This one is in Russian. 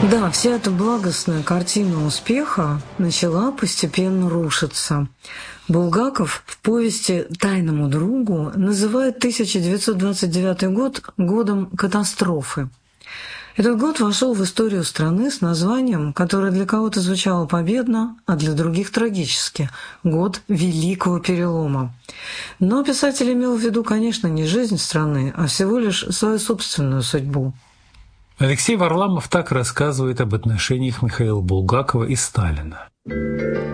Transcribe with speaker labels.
Speaker 1: Да, вся эта благостная картина успеха начала постепенно рушиться. Булгаков в повести «Тайному другу» называет 1929 год годом катастрофы. Этот год вошел в историю страны с названием, которое для кого-то звучало победно, а для других трагически – год Великого Перелома. Но писатель имел в виду, конечно, не жизнь страны, а всего лишь свою собственную судьбу.
Speaker 2: Алексей Варламов так рассказывает об отношениях Михаила Булгакова и Сталина.